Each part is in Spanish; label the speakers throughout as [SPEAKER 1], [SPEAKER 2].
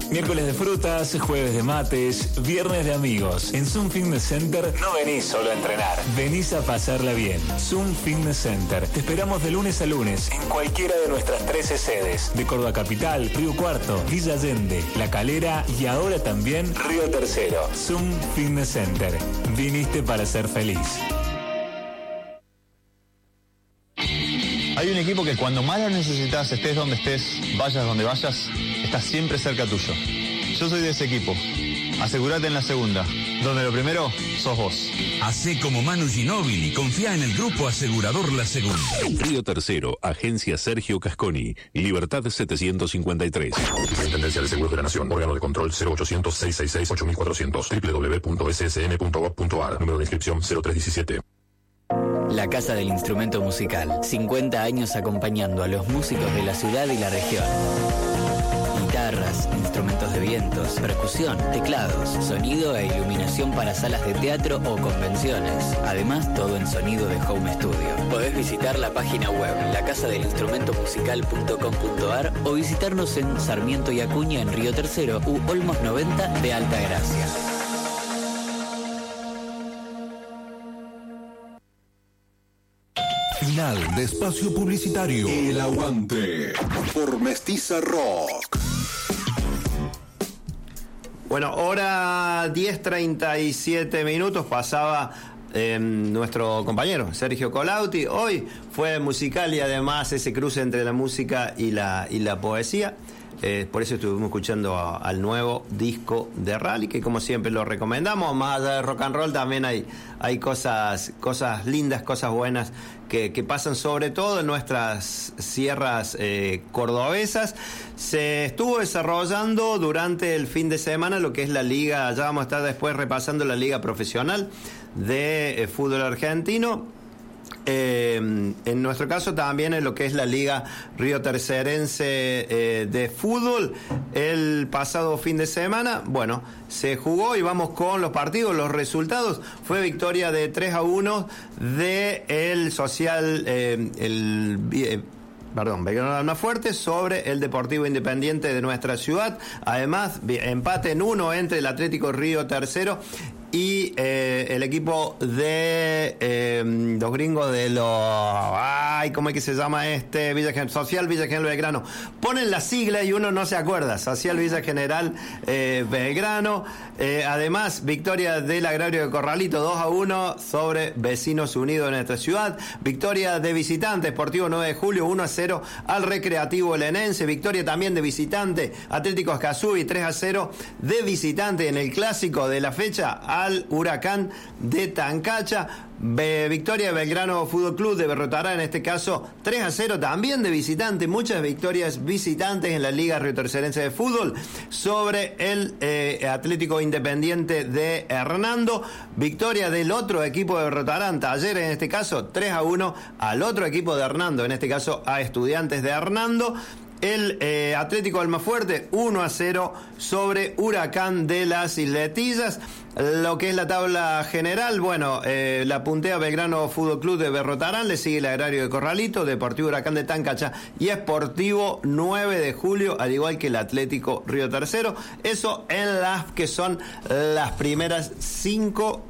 [SPEAKER 1] Miércoles de frutas, jueves de mates, viernes de amigos. En Zoom Fitness Center no venís solo a entrenar, venís a pasarla bien. Zoom Fitness Center. Te esperamos de lunes a lunes en cualquiera de nuestras 13 sedes. De Córdoba Capital, Río Cuarto, Villa Allende, La Calera y ahora también Río Tercero. Zoom Fitness Center. Viniste para ser feliz.
[SPEAKER 2] Hay un equipo que cuando más lo necesitas, estés donde estés, vayas donde vayas, está siempre cerca tuyo. Yo soy de ese equipo. Asegúrate en la segunda, donde lo primero sos vos.
[SPEAKER 3] Hacé como Manu Ginóbili, confía en el grupo asegurador La Segunda.
[SPEAKER 4] Río Tercero, Agencia Sergio Casconi, Libertad 753.
[SPEAKER 5] Superintendencia de Seguros de la Nación, órgano de control 0800-666-8400, www.ssn.gov.ar, número de inscripción 0317.
[SPEAKER 6] La Casa del Instrumento Musical, 50 años acompañando a los músicos de la ciudad y la región. Guitarras, instrumentos de vientos, percusión, teclados, sonido e iluminación para salas de teatro o convenciones. Además, todo en sonido de home studio. Podés visitar la página web lacasadelinstrumentomusical.com.ar o visitarnos en Sarmiento y Acuña en Río Tercero u Olmos 90 de Altagracia.
[SPEAKER 7] Final de espacio publicitario. El aguante por Mestiza Rock.
[SPEAKER 8] Bueno, hora 10:37 pasaba nuestro compañero Sergio Colauti. Hoy fue musical y además ese cruce entre la música y la poesía. Por eso estuvimos escuchando al nuevo disco de Rally, que como siempre lo recomendamos. Más allá de rock and roll también hay cosas lindas, cosas buenas que pasan sobre todo en nuestras sierras cordobesas. Se estuvo desarrollando durante el fin de semana lo que es la liga, ya vamos a estar después repasando la liga profesional de fútbol argentino. En nuestro caso también en lo que es la Liga Río Tercerense de fútbol, el pasado fin de semana, bueno, se jugó y vamos con los partidos, los resultados. Fue victoria de 3-1 de el Social, Belgrano Almafuerte sobre el Deportivo Independiente de nuestra ciudad. Además, empate en 1 entre el Atlético Río Tercero y el equipo de los gringos de ¿cómo es que se llama Social Villa General Belgrano? Ponen la sigla y uno no se acuerda. Social Villa General Belgrano. Además, victoria del Agrario de Corralito 2-1 sobre Vecinos Unidos de nuestra ciudad. Victoria de visitante Sportivo 9 de Julio 1-0 al Recreativo Elenense. Victoria también de visitante Atlético Escazú y 3-0 de visitante en el clásico de la fecha al Huracán de Tancacha. Victoria de Belgrano Fútbol Club de Berrotará, en este caso 3-0 también de visitante. Muchas victorias visitantes en la Liga Río Tercerense de Fútbol sobre el Atlético Independiente de Hernando. Victoria del otro equipo de Berrotarán, Talleres, en este caso 3-1 al otro equipo de Hernando, en este caso a Estudiantes de Hernando. El Atlético Almafuerte 1-0 sobre Huracán de las Isletillas. Lo que es la tabla general, bueno, la puntea Belgrano Fútbol Club de Berrotarán, le sigue el Agrario de Corralito, Deportivo Huracán de Tancacha y Sportivo 9 de Julio, al igual que el Atlético Río Tercero. Eso en las que son las primeras 5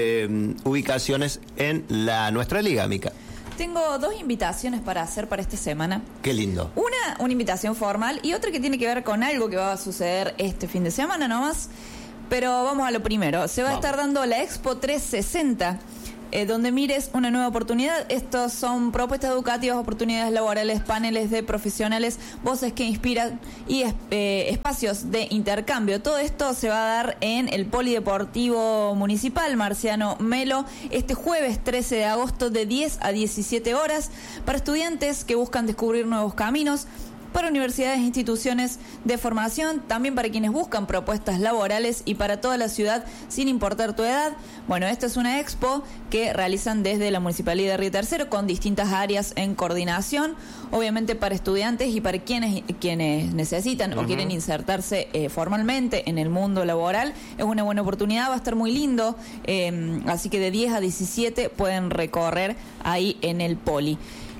[SPEAKER 8] ubicaciones en nuestra liga, Mica.
[SPEAKER 9] Tengo 2 invitaciones para hacer para esta semana.
[SPEAKER 8] Qué lindo.
[SPEAKER 9] Una invitación formal y otra que tiene que ver con algo que va a suceder este fin de semana nomás. Pero vamos a lo primero. Se va a estar dando la Expo 360, donde mires una nueva oportunidad. Estos son propuestas educativas, oportunidades laborales, paneles de profesionales, voces que inspiran y espacios de intercambio. Todo esto se va a dar en el Polideportivo Municipal Marciano Melo este jueves 13 de agosto de 10 a 17 horas para estudiantes que buscan descubrir nuevos caminos, para universidades e instituciones de formación, también para quienes buscan propuestas laborales y para toda la ciudad sin importar tu edad. Bueno, esta es una expo que realizan desde la Municipalidad de Río Tercero con distintas áreas en coordinación, obviamente para estudiantes y para quienes necesitan o quieren insertarse formalmente en el mundo laboral. Es una buena oportunidad, va a estar muy lindo, así que de 10 a 17 pueden recorrer ahí en el Poli.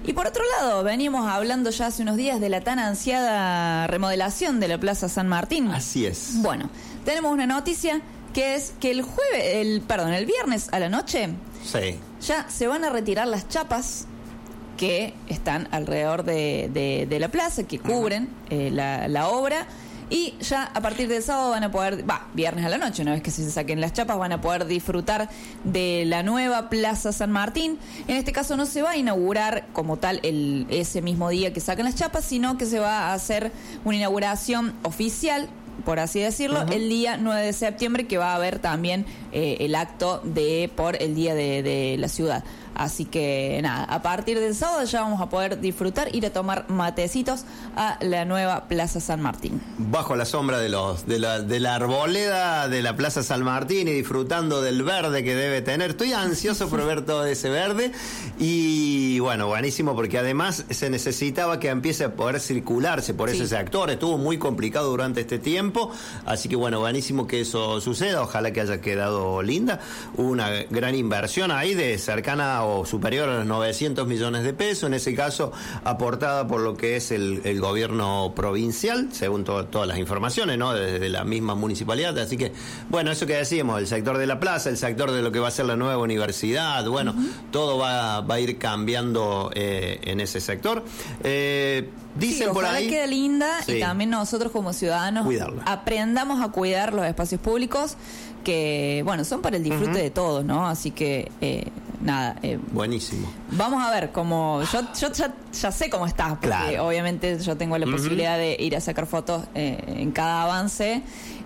[SPEAKER 9] Y por otro lado, veníamos hablando ya hace unos días de la tan ansiada remodelación de la Plaza San Martín.
[SPEAKER 8] Así es.
[SPEAKER 9] Bueno, tenemos una noticia que es que el viernes a la noche
[SPEAKER 8] Sí.
[SPEAKER 9] ya se van a retirar las chapas que están alrededor de la plaza, que cubren la obra. Y ya a partir del sábado van a poder, viernes a la noche, una vez que se saquen las chapas, van a poder disfrutar de la nueva Plaza San Martín. En este caso no se va a inaugurar como tal ese mismo día que sacan las chapas, sino que se va a hacer una inauguración oficial, por así decirlo, el día 9 de septiembre, que va a haber también el acto por el Día de la Ciudad. Así que nada, a partir del sábado ya vamos a poder disfrutar, ir a tomar matecitos a la nueva Plaza San Martín.
[SPEAKER 8] Bajo la sombra de la arboleda de la Plaza San Martín y disfrutando del verde que debe tener. Estoy ansioso por ver todo ese verde y bueno, buenísimo, porque además se necesitaba que empiece a poder circularse por ese sector. Estuvo muy complicado durante este tiempo, así que bueno, buenísimo que eso suceda. Ojalá que haya quedado linda. Hubo una gran inversión ahí de cercana o superior a los 900 millones de pesos, en ese caso aportada por lo que es el gobierno provincial, según todas las informaciones, ¿no? Desde la misma municipalidad. Así que, bueno, eso que decíamos, el sector de la plaza, el sector de lo que va a ser la nueva universidad, bueno, todo va a ir cambiando en ese sector. Dicen por ahí,
[SPEAKER 9] quede linda y también nosotros como ciudadanos aprendamos a cuidar los espacios públicos que, bueno, son para el disfrute de todos, ¿no? Así que, nada.
[SPEAKER 8] Buenísimo.
[SPEAKER 9] Vamos a ver cómo... Yo ya sé cómo está, porque obviamente yo tengo la posibilidad de ir a sacar fotos en cada avance,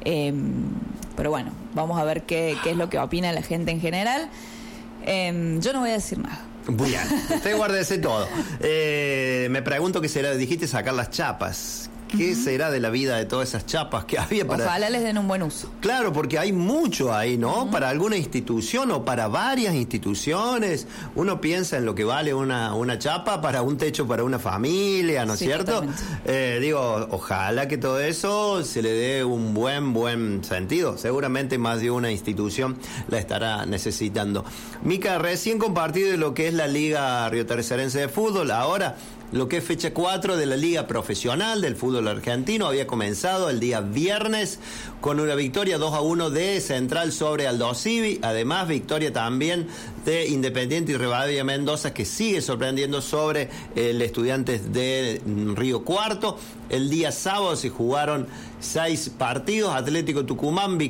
[SPEAKER 9] pero bueno, vamos a ver qué es lo que opina la gente en general. Yo no voy a decir nada.
[SPEAKER 8] Bien, usted guárdese todo. Me pregunto qué será, dijiste sacar las chapas. ¿Qué será de la vida de todas esas chapas que había para...?
[SPEAKER 9] Ojalá les den un buen uso.
[SPEAKER 8] Claro, porque hay mucho ahí, ¿no? Para alguna institución o para varias instituciones. Uno piensa en lo que vale una chapa para un techo para una familia, ¿no es cierto? Ojalá que todo eso se le dé un buen sentido. Seguramente más de una institución la estará necesitando. Mica, recién compartido de lo que es la Liga Riotercerense de Fútbol. Ahora, lo que es fecha 4 de la Liga Profesional del Fútbol Argentino había comenzado el día viernes con una victoria 2-1 de Central sobre Aldo Civi. Además, victoria también de Independiente y Rivadavia Mendoza, que sigue sorprendiendo sobre el Estudiantes de Río Cuarto. El día sábado se jugaron 6 partidos. Atlético Tucumán,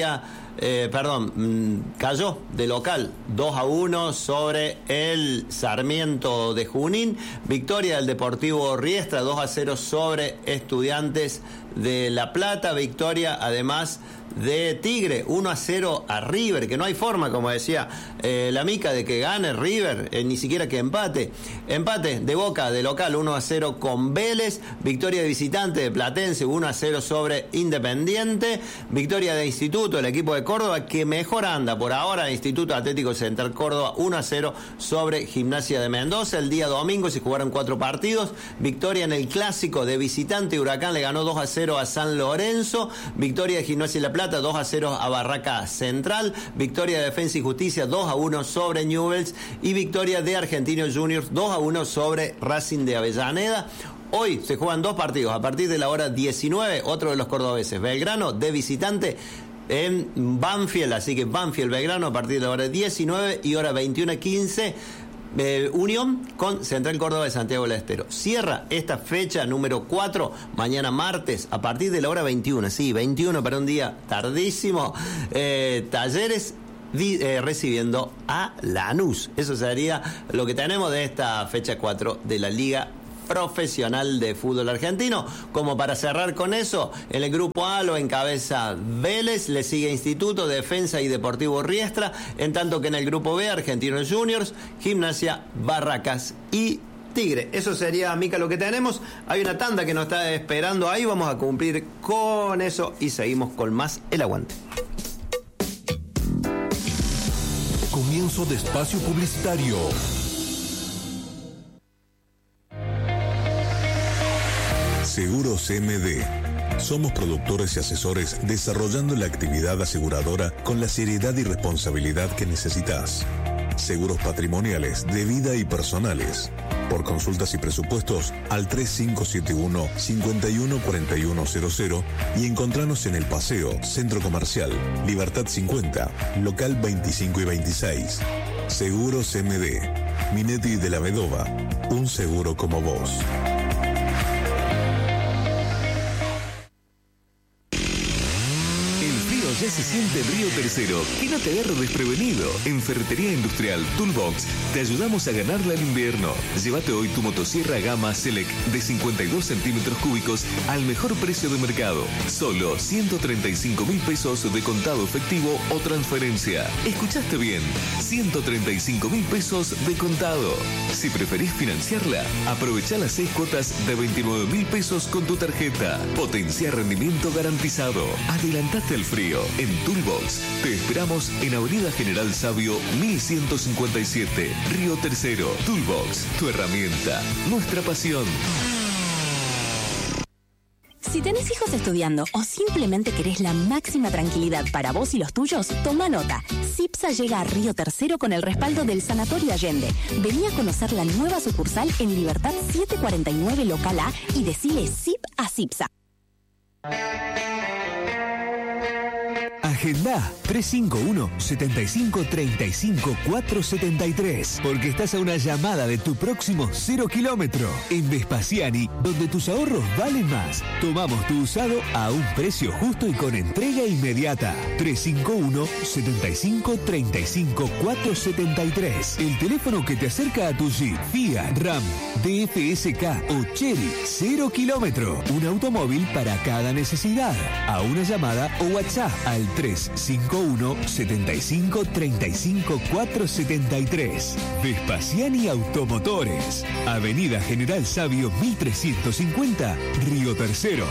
[SPEAKER 8] cayó de local 2-1 sobre el Sarmiento de Junín. Victoria del Deportivo Riestra 2-0 sobre Estudiantes de La Plata. Victoria además de Tigre 1-0 a River, que no hay forma, como decía la Mica, de que gane River, ni siquiera que empate de Boca de local 1-0 con Vélez. Victoria de visitante de Platense 1-0 sobre Independiente. Victoria de Instituto, el equipo de Córdoba, que mejor anda por ahora, Instituto Atlético Central Córdoba 1-0 sobre Gimnasia de Mendoza. El día domingo se jugaron 4 partidos. Victoria en el clásico de visitante, Huracán le ganó 2-0 a San Lorenzo. Victoria de Gimnasia de La Plata 2-0 a Barraca Central. Victoria de Defensa y Justicia 2-1 sobre Newell's. Y victoria de Argentinos Juniors 2-1 sobre Racing de Avellaneda. Hoy se juegan 2 partidos a partir de la hora 19. Otro de los cordobeses, Belgrano de visitante en Banfield. Así que Banfield-Belgrano a partir de la hora 19 y hora 21:15. Unión con Central Córdoba de Santiago del Estero. Cierra esta fecha número 4 mañana martes a partir de la hora 21. Sí, 21 para un día tardísimo. Talleres recibiendo a Lanús. Eso sería lo que tenemos de esta fecha 4 de la Liga Profesional de Fútbol Argentino. Como para cerrar con eso, en el grupo A lo encabeza Vélez, le sigue Instituto, Defensa y Deportivo Riestra, en tanto que en el grupo B, Argentinos Juniors, Gimnasia, Barracas y Tigre. Eso sería, Mica, lo que tenemos. Hay una tanda que nos está esperando ahí, vamos a cumplir con eso y seguimos con más El Aguante.
[SPEAKER 7] Comienzo de espacio publicitario.
[SPEAKER 10] Seguros MD. Somos productores y asesores desarrollando la actividad aseguradora con la seriedad y responsabilidad que necesitas. Seguros patrimoniales, de vida y personales. Por consultas y presupuestos al 3571-514100 y encontranos en El Paseo, Centro Comercial, Libertad 50, local 25 y 26. Seguros MD, Minetti de la Vedova, un seguro como vos.
[SPEAKER 11] Ya se siente en Río Tercero, que no te agarre desprevenido. En Ferretería Industrial Toolbox te ayudamos a ganarla al invierno. Llévate hoy tu motosierra Gama Select de 52 centímetros cúbicos al mejor precio de mercado. Solo 135.000 pesos de contado efectivo o transferencia. ¿Escuchaste bien? 135.000 pesos de contado. Si preferís financiarla, aprovecha las 6 cuotas de 29.000 pesos con tu tarjeta. Potencia rendimiento garantizado. Adelantate al frío. En Toolbox te esperamos en Avenida General Sabio 1157, Río Tercero. Toolbox, tu herramienta, nuestra pasión.
[SPEAKER 12] Si tenés hijos estudiando o simplemente querés la máxima tranquilidad para vos y los tuyos, toma nota. CIPSA llega a Río Tercero con el respaldo del Sanatorio Allende. Vení a conocer la nueva sucursal en Libertad 749 Local A y decile CIP a CIPSA.
[SPEAKER 13] Agenda 351-7535-473, porque estás a una llamada de tu próximo 0 kilómetro. En Vespasiani, donde tus ahorros valen más. Tomamos tu usado a un precio justo y con entrega inmediata. 351-7535-473. El teléfono que te acerca a tu Jeep, Fiat, Ram, DFSK o Chery. 0 kilómetro. Un automóvil para cada necesidad. A una llamada o WhatsApp al 351-7535-473. Vespasiani Automotores. Avenida General Sabio 1350, Río Tercero.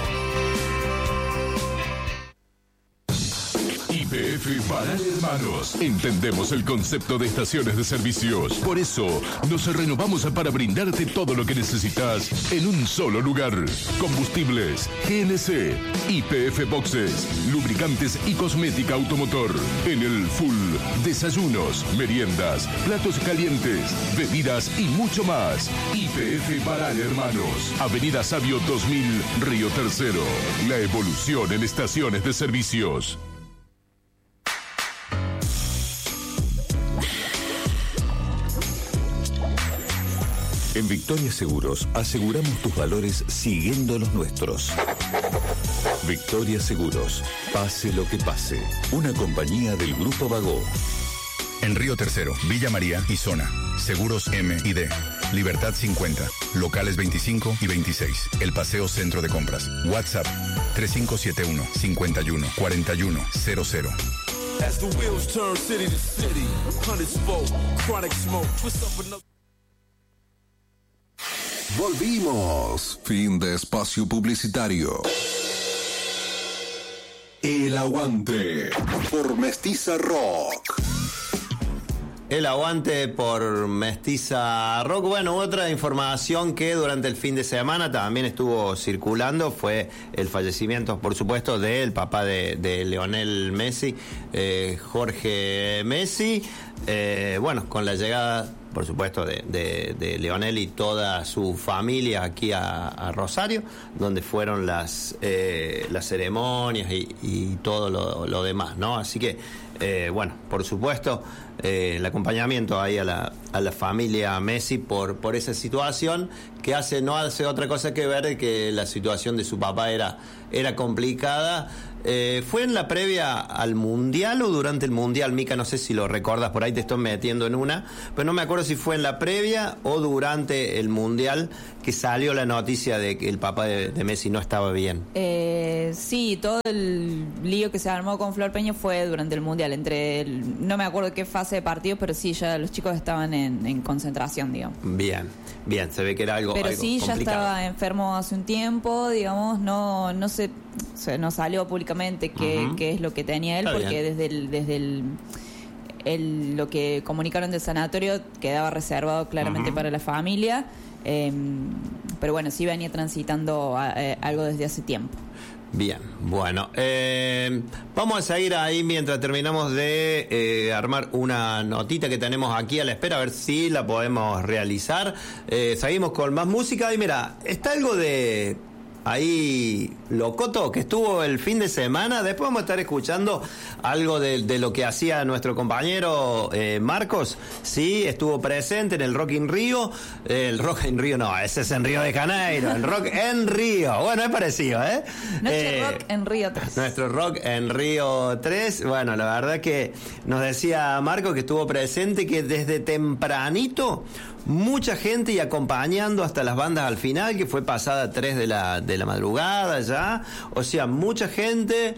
[SPEAKER 14] YPF Barán Hermanos. Entendemos el concepto de estaciones de servicios. Por eso, nos renovamos para brindarte todo lo que necesitas en un solo lugar. Combustibles, GNC, YPF Boxes, lubricantes y cosmética automotor. En el full, desayunos, meriendas, platos calientes, bebidas y mucho más. YPF Barán Hermanos. Avenida Sabio 2000, Río Tercero. La evolución en estaciones de servicios.
[SPEAKER 4] En Victoria Seguros aseguramos tus valores siguiendo los nuestros. Victoria Seguros, pase lo que pase. Una compañía del Grupo Bagó.
[SPEAKER 15] En Río Tercero, Villa María y Zona. Seguros M y D. Libertad 50. Locales 25 y 26. El Paseo Centro de Compras. WhatsApp 3571 51 41 00.
[SPEAKER 16] As the wheels turn city to city, hundreds folk, chronic smoke, twist up another.
[SPEAKER 7] Volvimos. Fin de espacio publicitario. El Aguante por Mestiza Rock.
[SPEAKER 8] El Aguante por Mestiza Rock. Bueno, otra información que durante el fin de semana también estuvo circulando fue el fallecimiento, por supuesto, del papá de Lionel Messi, Jorge Messi. Bueno, con la llegada, por supuesto, de Lionel y toda su familia aquí a Rosario, donde fueron las ceremonias y todo lo demás, ¿no? Así que, bueno, por supuesto, el acompañamiento ahí a la familia Messi por esa situación que no hace otra cosa que ver que la situación de su papá era complicada. ¿Fue en la previa al Mundial o durante el Mundial, Mica? No sé si lo recordas, por ahí te estoy metiendo en una, pero no me acuerdo si fue en la previa o durante el Mundial que salió la noticia de que el papá de Messi no estaba bien.
[SPEAKER 9] Sí, todo el lío que se armó con Flor Peña fue durante el Mundial, no me acuerdo qué fase de partidos, pero sí, ya los chicos estaban en concentración, digamos.
[SPEAKER 8] Bien, se ve que era algo
[SPEAKER 9] pero sí,
[SPEAKER 8] complicado.
[SPEAKER 9] Ya estaba enfermo hace un tiempo, digamos, no salió públicamente qué es lo que tenía él. Está porque bien. desde lo que comunicaron del sanatorio quedaba reservado claramente para la familia, pero bueno, sí venía transitando algo desde hace tiempo.
[SPEAKER 8] Bien, bueno, vamos a seguir ahí mientras terminamos de armar una notita que tenemos aquí a la espera, a ver si la podemos realizar. Seguimos con más música y mira, está algo de ahí Locoto que estuvo el fin de semana. Después vamos a estar escuchando algo de lo que hacía nuestro compañero Marcos. Sí, estuvo presente en el Rock in Rio. El Rock in Rio no, ese es en Río de Janeiro. El Rock en Río. Bueno, es parecido,
[SPEAKER 9] Nuestro Rock en Río 3.
[SPEAKER 8] Nuestro Rock en Río 3. Bueno, la verdad que nos decía Marcos que estuvo presente, que desde tempranito mucha gente y acompañando hasta las bandas al final, que fue pasada 3 de la madrugada ya, o sea, mucha gente,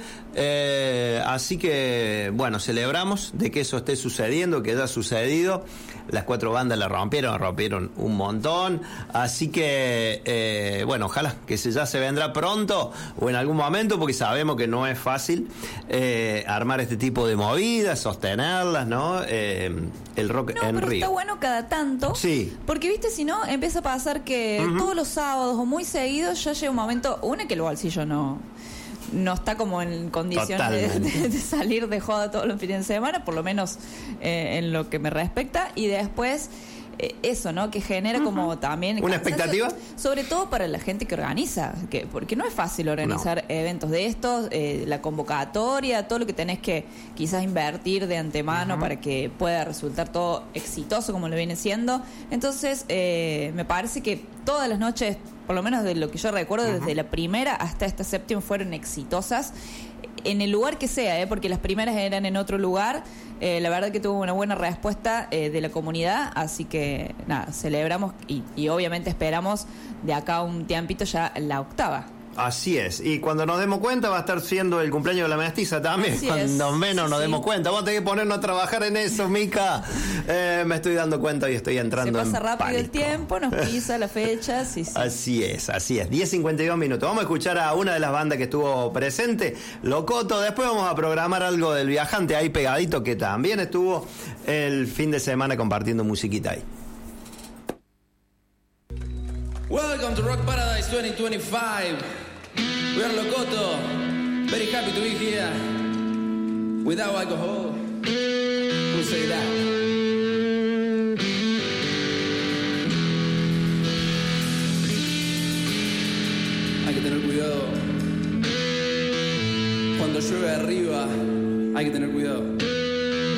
[SPEAKER 8] así que bueno, celebramos de que eso esté sucediendo, que haya sucedido. Las 4 bandas la rompieron un montón, así que bueno, ojalá que ya se vendrá pronto o en algún momento, porque sabemos que no es fácil armar este tipo de movidas, sostenerlas, ¿no? El Rock en
[SPEAKER 9] pero
[SPEAKER 8] Río.
[SPEAKER 9] Está bueno cada tanto, sí, porque viste, si no empieza a pasar que todos los sábados o muy seguidos ya llega un momento, que el bolsillo no está como en condiciones de salir de joda todos los fines de semana, por lo menos en lo que me respecta, y después eso, ¿no? Que genera como también
[SPEAKER 8] una expectativa,
[SPEAKER 9] sobre todo para la gente que organiza, porque no es fácil organizar eventos de estos, la convocatoria, todo lo que tenés que quizás invertir de antemano para que pueda resultar todo exitoso como lo viene siendo. Entonces me parece que todas las noches, por lo menos de lo que yo recuerdo, desde la primera hasta esta séptima, fueron exitosas en el lugar que sea, porque las primeras eran en otro lugar. La verdad que tuvo una buena respuesta de la comunidad, así que nada, celebramos y obviamente esperamos de acá a un tiempito ya la octava.
[SPEAKER 8] Así es, y cuando nos demos cuenta va a estar siendo el cumpleaños de la mestiza también. Así cuando es. Menos nos demos cuenta. Vamos a tener que ponernos a trabajar en eso, Mica. Me estoy dando cuenta y estoy entrando en
[SPEAKER 9] pánico. Se pasa rápido
[SPEAKER 8] el
[SPEAKER 9] tiempo, nos pisa la fecha. Sí.
[SPEAKER 8] Así es. 10:52 minutos. Vamos a escuchar a una de las bandas que estuvo presente, Locoto. Después vamos a programar algo del Viajante ahí pegadito, que también estuvo el fin de semana compartiendo musiquita ahí.
[SPEAKER 17] Welcome to Rock Paradise 2025. We are Locoto. Very happy to be here. Without alcohol. Who say that? Hay que tener cuidado. Cuando llueve arriba, hay que tener cuidado.